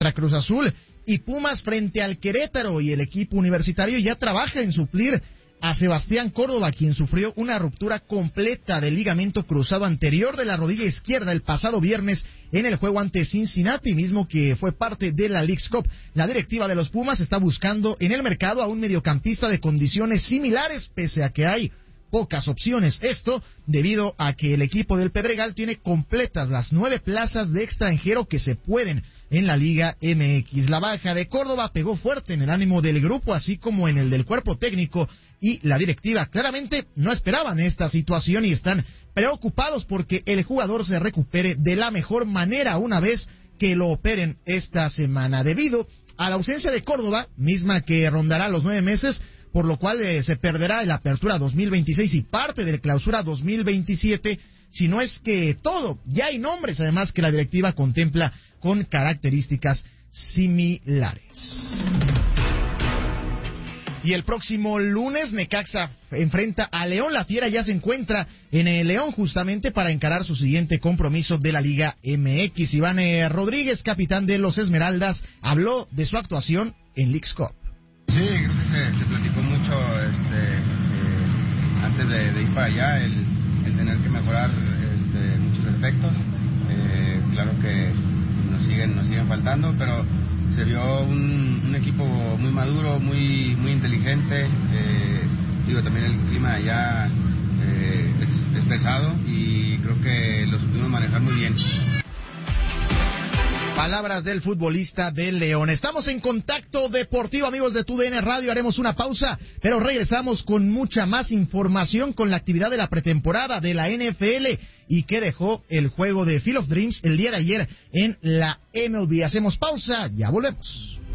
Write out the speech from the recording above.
contra Cruz Azul y Pumas frente al Querétaro, y el equipo universitario ya trabaja en suplir a Sebastián Córdoba, quien sufrió una ruptura completa del ligamento cruzado anterior de la rodilla izquierda el pasado viernes en el juego ante Cincinnati, mismo que fue parte de la Leagues Cup. La directiva de los Pumas está buscando en el mercado a un mediocampista de condiciones similares, pese a que hay pocas opciones. Esto debido a que el equipo del Pedregal tiene completas las 9 plazas de extranjero que se pueden en la Liga MX. La baja de Córdoba pegó fuerte en el ánimo del grupo, así como en el del cuerpo técnico y la directiva. Claramente no esperaban esta situación y están preocupados porque el jugador se recupere de la mejor manera una vez que lo operen esta semana. Debido a la ausencia de Córdoba, misma que rondará los 9 meses, por lo cual se perderá el Apertura 2026 y parte del Clausura 2027, si no es que todo. Ya hay nombres, además, que la directiva contempla con características similares. Y el próximo lunes Necaxa enfrenta a León. La Fiera ya se encuentra en el León justamente para encarar su siguiente compromiso de la Liga MX. Iván Rodríguez, capitán de los Esmeraldas, habló de su actuación en Leagues Cup. Sí, creo que se platicó mucho antes de ir para allá, el tener que mejorar muchos aspectos. Claro que nos siguen faltando, pero se vio un equipo muy maduro, muy inteligente. También el clima allá es pesado y creo que lo supimos manejar muy bien. Palabras del futbolista del León. Estamos en Contacto Deportivo, amigos de TUDN Radio. Haremos una pausa, pero regresamos con mucha más información con la actividad de la pretemporada de la NFL y que dejó el juego de Field of Dreams el día de ayer en la MLB. Hacemos pausa, ya volvemos.